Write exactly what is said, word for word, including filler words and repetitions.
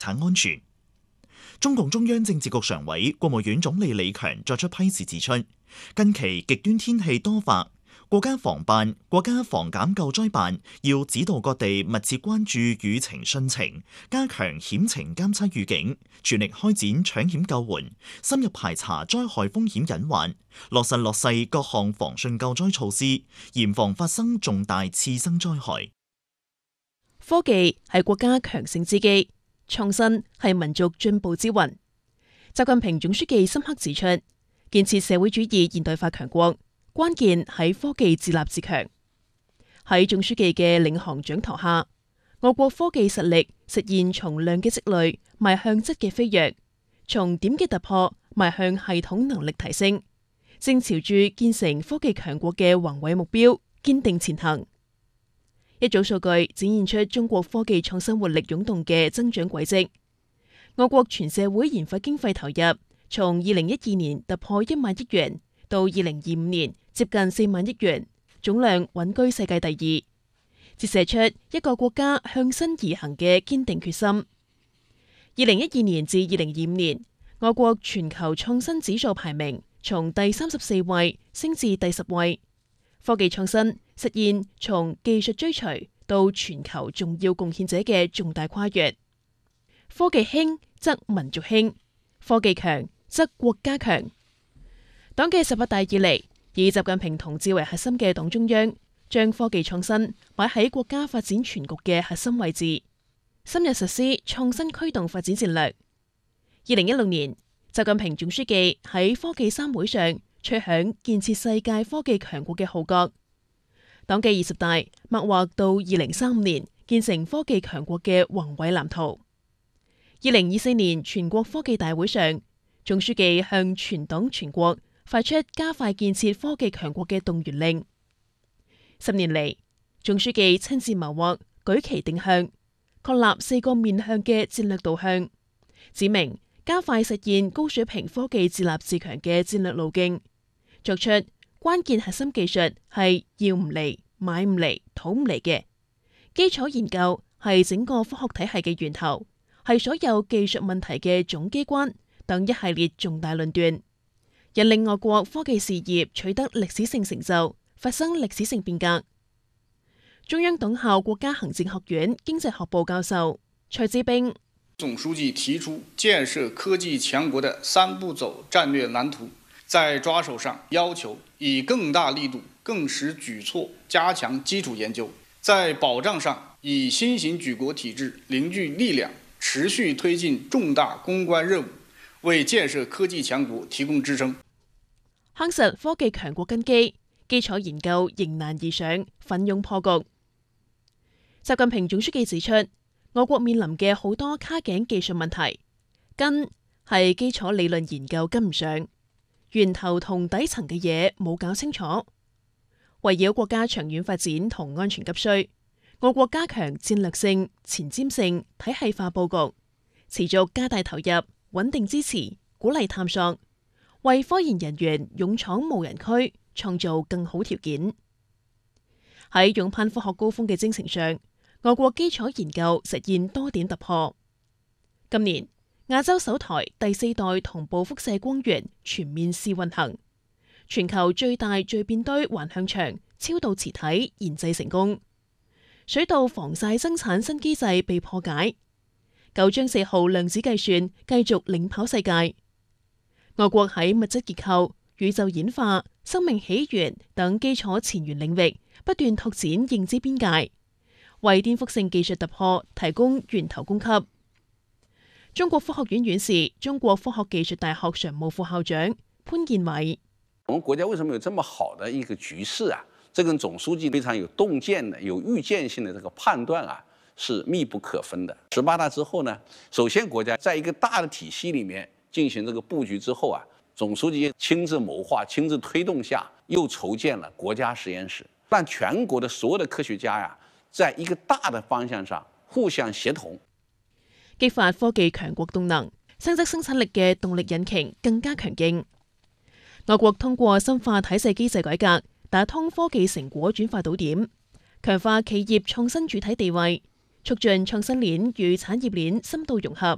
產安全。中共中央政治局常委、國務院總理李強作出批示指出，近期極端天氣多發，國家防辦、國家防減救災辦要指導各地密切關注雨情汛情，加強險情監測預警，全力開展搶險救援，深入排查災害風險隱患，落實落細各項防汛救災措施，嚴防發生重大次生災害。 科技係國家強盛之基，創新係民族進步之魂。習近平總書記深刻指出，建設社會主義現代化強國，關鍵喺科技自立自強。喺總書記嘅領航掌舵下，我國科技實力實現從量嘅積累邁向質嘅飛躍，從點嘅突破邁向系統能力提升，正朝住建成科技強國嘅宏偉目標堅定前行。一組數據展現出中國科技創新活力湧動嘅增長軌跡。我國全社會研發經費投入從二零一二年突破一萬億元，到二零二五年接近四萬億元，總量穩居世界第二，折射出一個國家向新而行嘅堅定決心。二零一二年至二零二五年，我國全球創新指數排名從第三十四位升至第十位，科技創新實現從技術追隨到全球重要貢獻者嘅重大跨越。科技興則民族興，科技強則國家強。黨嘅十八大以嚟，以習近平同志為核心嘅黨中央，將科技創新擺喺國家發展全局嘅核心位置，深入實施創新驅動發展戰略。二零一六年，習近平總書記喺科技三會上吹響建設世界科技強國嘅號角。黨嘅二十大擘劃到二零三五年建成科技強國嘅宏偉藍圖。二零二四年全國科技大會上，總書記向全黨全國發出加快建設科技強國嘅動員令。十年嚟，總書記親自謀劃，舉旗定向，確立四個面向嘅戰略導向，指明加快實現高水平科技自立自強嘅戰略路徑，作出關鍵核心技術係要唔嚟、買唔嚟、討唔嚟嘅，基礎研究係整個科學體系嘅源頭，係所有技術問題嘅總機關等一系列重大論斷，引領我國科技事業取得歷史性成就，發生歷史性變革。中央黨校國家行政學院經濟學部教授蔡志兵， 總書記提出建設科技強國的三步走戰略藍圖，在抓手上要求以更大力度、更實舉措加強基礎研究，在保障上以新型舉國體制凝聚力量，持續推進重大攻關任務，為建設科技強國提供支撐。 夯實科技強國根基，基礎研究迎難而上，奮勇破局。習近平總書記指出，我國面臨嘅好多卡頸技術問題，根係基礎理論研究跟唔上，源頭同底層嘅嘢冇搞清楚。圍繞國家長遠發展同安全急需，我國加強戰略性、前瞻性、體系化佈局，持續加大投入，穩定支持，鼓勵探索，為科研人員勇闖無人區創造更好條件。喺勇攀科學高峰嘅征程上，我國基礎研究實現多點突破。今年亞洲首台第四代同步輻射光源全面試運行，全球最大聚變堆環向場超導磁體研製成功，水稻防曬生產新機制被破解，九章四號量子計算繼續領跑世界。我國喺物質結構、宇宙演化、生命起源等基礎前沿領域不斷拓展認知邊界，為顛覆性技術突破提供源頭供給。中國科學院院士、中國科學技術大學常務副校長潘建偉： 我們國家為什麼有這麼好的一個局勢啊？這跟總書記非常有洞見的、有預見性的這個判斷啊，是密不可分的。十八大之後呢，首先國家在一個大的體系裡面進行這個佈局之後啊，總書記親自謀劃、親自推動下，又籌建了國家實驗室，讓全國的所有的科學家呀，在一個大的方向上互相協同， 激發科技強國動能，升級生產力嘅動力引擎更加強勁。我國通過深化體制機制改革，打通科技成果轉化島點，強化企業創新主體地位，促進創新鏈與產業鏈深度融合，